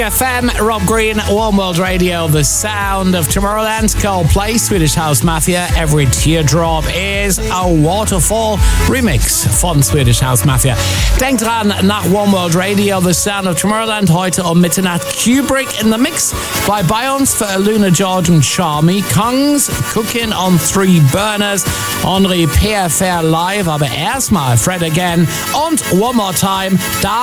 FM, Rob Green, One World Radio, the sound of Tomorrowland, Coldplay, Swedish House Mafia, Every Teardrop is a Waterfall Remix von Swedish House Mafia. Denkt dran, nach One World Radio, the sound of Tomorrowland, heute um Mitternacht Kubrick in the Mix. Bleib bei uns für Luna George und Charmy Kongs, Cooking on Three Burners, Henri PFR live, aber erstmal Fred Again und One More Time, da